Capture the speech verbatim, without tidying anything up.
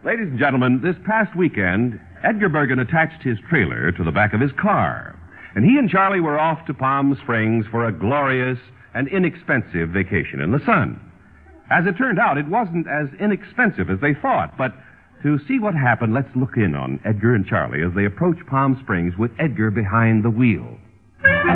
Ladies and gentlemen, this past weekend, Edgar Bergen attached his trailer to the back of his car, and he and Charlie were off to Palm Springs for a glorious and inexpensive vacation in the sun. As it turned out, it wasn't as inexpensive as they thought, but to see what happened, let's look in on Edgar and Charlie as they approach Palm Springs with Edgar behind the wheel.